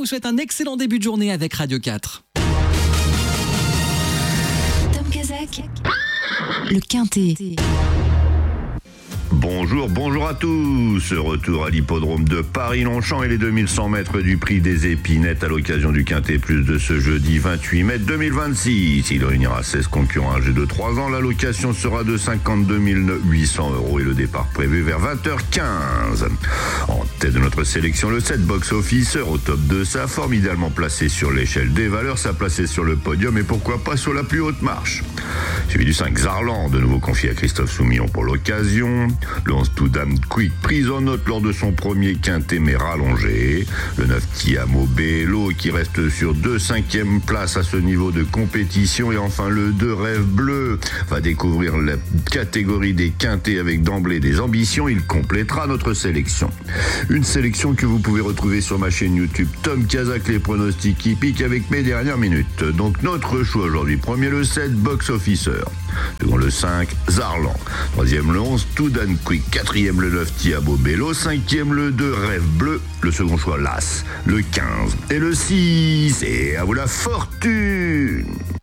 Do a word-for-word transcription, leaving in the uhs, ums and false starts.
souhaite un excellent début de journée avec Radio quatre. Tom Kazak, le Quintet. Bonjour, bonjour à tous. Retour à l'hippodrome de Paris-Longchamp et les deux mille cent mètres du prix des Épinettes à l'occasion du Quintet Plus de ce jeudi vingt-huit mai deux mille vingt-six. Il réunira seize concurrents âgés de trois ans. La location sera de cinquante-deux mille huit cents euros et le départ prévu vers vingt heures quinze. En tête de notre sélection, le sept Box Officer au top de sa forme, idéalement placé sur l'échelle des valeurs, sa placé sur le podium et pourquoi pas sur la plus haute marche. Suivi du cinq Zarlan, de nouveau confié à Christophe Soumillon pour l'occasion. Le onze Toudam Quick, prise en note lors de son premier quintet mais rallongé. Le neuf Tiamo Bello qui reste sur deux cinquièmes places à ce niveau de compétition. Et enfin le deux Rêve Bleu va découvrir la catégorie des quintets avec d'emblée des ambitions. Il complétera notre sélection. Une sélection que vous pouvez retrouver sur ma chaîne YouTube Tom Kazak, les pronostics hippiques avec mes dernières minutes. Donc notre choix aujourd'hui, premier le sept Box Officer, second le cinq Zarlan, troisième le onze Toudam Quick, quatrième le neuf Tiamo Bello, cinquième le deux Rêve Bleu, le second choix l'As, le quinze et le six. Et à vous la fortune.